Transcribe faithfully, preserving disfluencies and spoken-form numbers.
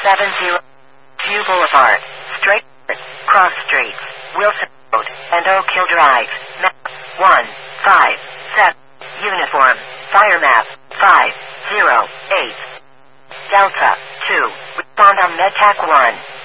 seven zero. View Boulevard. Straight. Cross Streets. Wilson Road. And Oak Hill Drive. Map. one. five. seven. Uniform. Fire map. five. zero. eight. Delta. two. Respond on MedTac one.